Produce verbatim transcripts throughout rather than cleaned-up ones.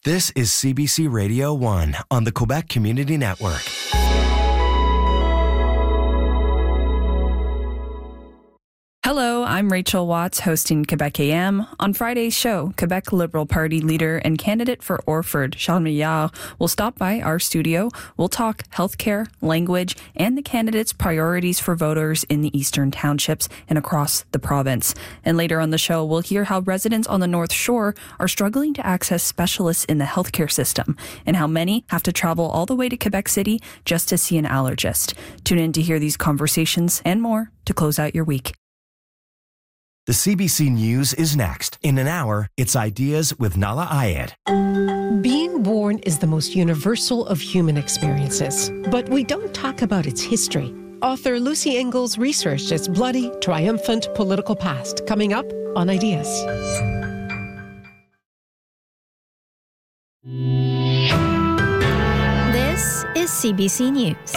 This is C B C Radio one on the Quebec Community Network. Hello, I'm Rachel Watts, hosting Quebec A M. On Friday's show, Quebec Liberal Party leader and candidate for Orford, Charles Milliard, will stop by our studio. We'll talk healthcare, language, and the candidate's priorities for voters in the eastern townships and across the province. And later on the show, we'll hear how residents on the North Shore are struggling to access specialists in the healthcare system and how many have to travel all the way to Quebec City just to see an allergist. Tune in to hear these conversations and more to close out your week. The C B C News is next. In an hour, it's Ideas with Nala Ayed. Being born is the most universal of human experiences, but we don't talk about its history. Author Lucy Ingalls researched its bloody, triumphant political past, coming up on Ideas. This is C B C News.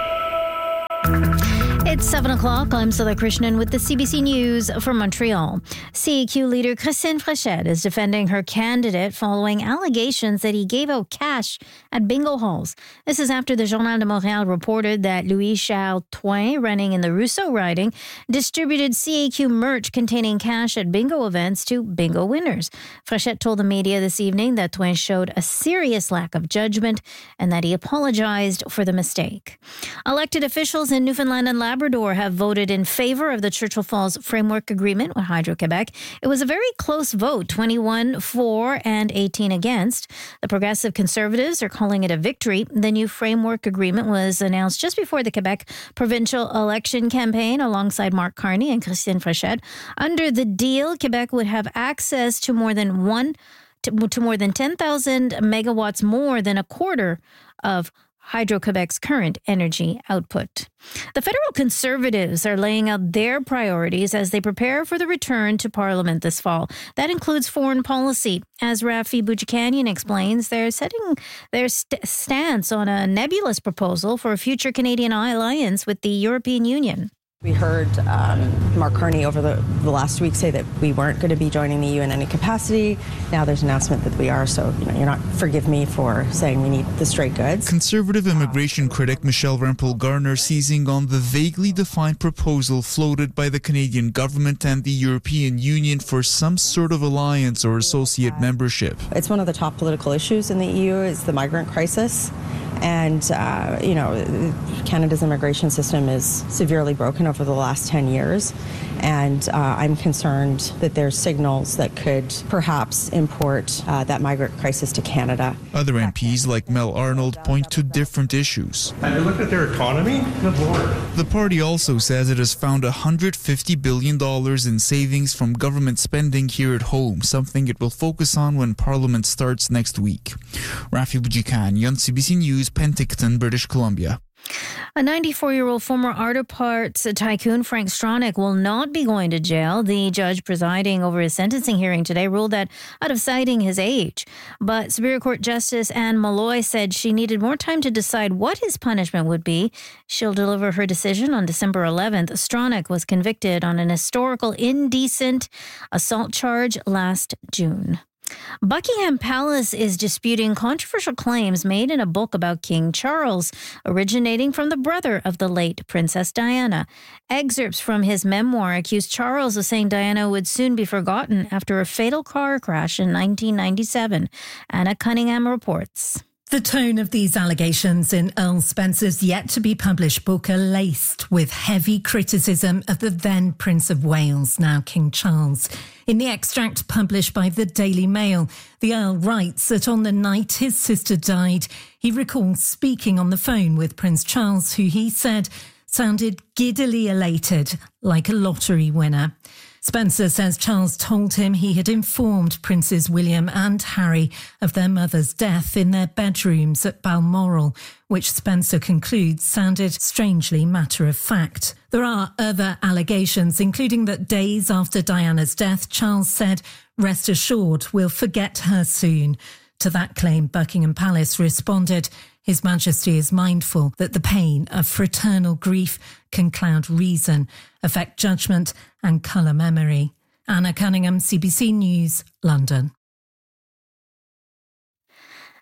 It's seven o'clock. I'm Sala Krishnan with the C B C News from Montreal. C A Q leader Christine Frechette is defending her candidate following allegations that he gave out cash at bingo halls. This is after the Journal de Montréal reported that Louis Charles Toin, running in the Rousseau riding, distributed C A Q merch containing cash at bingo events to bingo winners. Frechette told the media this evening that Toin showed a serious lack of judgment and that he apologized for the mistake. Elected officials in Newfoundland and Labrador Labrador have voted in favor of the Churchill Falls Framework Agreement with Hydro-Quebec. It was a very close vote, twenty-one for and eighteen against. The Progressive Conservatives are calling it a victory. The new framework agreement was announced just before the Quebec provincial election campaign alongside Mark Carney and Christine Frechette. Under the deal, Quebec would have access to more than one to, to more than ten thousand megawatts more than a quarter of Hydro-Quebec's current energy output. The federal Conservatives are laying out their priorities as they prepare for the return to Parliament this fall. That includes foreign policy. As Rafi Boudjikanian explains, they're setting their st- stance on a nebulous proposal for a future Canadian alliance with the European Union. We heard um, Mark Carney over the, the last week say that we weren't going to be joining the E U in any capacity. Now there's an announcement that we are, so you know, you're not, forgive me for saying we need the straight goods. Conservative immigration critic Michelle Rempel-Garner seizing on the vaguely defined proposal floated by the Canadian government and the European Union for some sort of alliance or associate membership. It's one of the top political issues in the E U is the migrant crisis. And, uh, you know, Canada's immigration system is severely broken over the last ten years. And uh, I'm concerned that there's signals that could perhaps import uh, that migrant crisis to Canada. Other M Ps like Mel Arnold point to different issues. And you look at their economy, good Lord. The party also says it has found one hundred fifty billion dollars in savings from government spending here at home, something it will focus on when Parliament starts next week. Rafi Boudjikanian, C B C News, Penticton, British Columbia. A ninety-four-year-old former auto parts tycoon, Frank Stronach, will not be going to jail. The judge presiding over his sentencing hearing today ruled that out of citing his age. But Superior Court Justice Anne Malloy said she needed more time to decide what his punishment would be. She'll deliver her decision on December eleventh. Stronach was convicted on an historical indecent assault charge last June. Buckingham Palace is disputing controversial claims made in a book about King Charles, originating from the brother of the late Princess Diana. Excerpts from his memoir accuse Charles of saying Diana would soon be forgotten after a fatal car crash in nineteen ninety-seven. Anna Cunningham reports. The tone of these allegations in Earl Spencer's yet-to-be-published book are laced with heavy criticism of the then Prince of Wales, now King Charles. In the extract published by the Daily Mail, the Earl writes that on the night his sister died, he recalls speaking on the phone with Prince Charles, who he said sounded giddily elated, like a lottery winner. Spencer says Charles told him he had informed Princes William and Harry of their mother's death in their bedrooms at Balmoral, which Spencer concludes sounded strangely matter-of-fact. There are other allegations, including that days after Diana's death, Charles said, "Rest assured, we'll forget her soon." To that claim, Buckingham Palace responded, "His Majesty is mindful that the pain of fraternal grief can cloud reason, affect judgment and colour memory." Anna Cunningham, C B C News, London.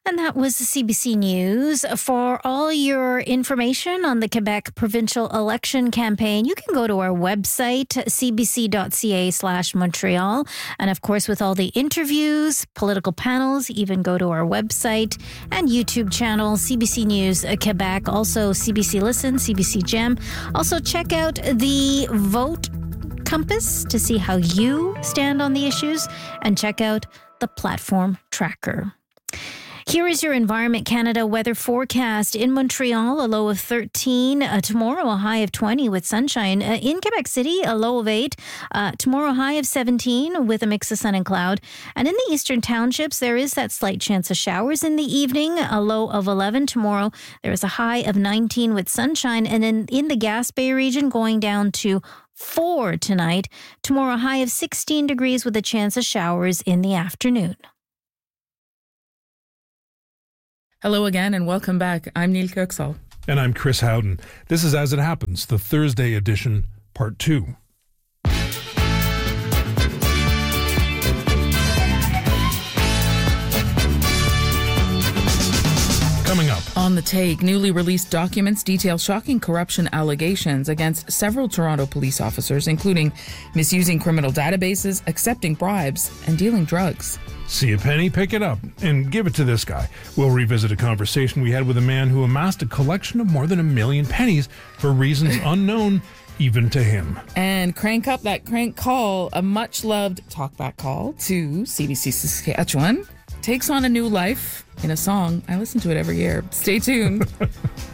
And that was the C B C News. For all your information on the Quebec provincial election campaign, you can go to our website, cbc.ca slash Montreal. And of course, with all the interviews, political panels, even go to our website and YouTube channel, C B C News Quebec. Also, C B C Listen, C B C Gem. Also, check out the Vote Compass to see how you stand on the issues. And check out the Platform Tracker. Here is your Environment Canada weather forecast. In Montreal, a low of thirteen. Uh, tomorrow, a high of twenty with sunshine. Uh, in Quebec City, a low of eight. Uh, tomorrow, high of seventeen with a mix of sun and cloud. And in the eastern townships, there is that slight chance of showers in the evening. A low of eleven. Tomorrow, there is a high of nineteen with sunshine. And in, in the Gaspé region, going down to four tonight. Tomorrow, a high of sixteen degrees with a chance of showers in the afternoon. Hello again and welcome back. I'm Neil Kirksall. And I'm Chris Howden. This is As It Happens, the Thursday edition, part two. Coming up. On the take, newly released documents detail shocking corruption allegations against several Toronto police officers, including misusing criminal databases, accepting bribes, and dealing drugs. See a penny, pick it up, and give it to this guy. We'll revisit a conversation we had with a man who amassed a collection of more than a million pennies for reasons unknown even to him. And crank up that crank call, a much-loved talkback call to C B C Saskatchewan, takes on a new life in a song. I listen to it every year. Stay tuned.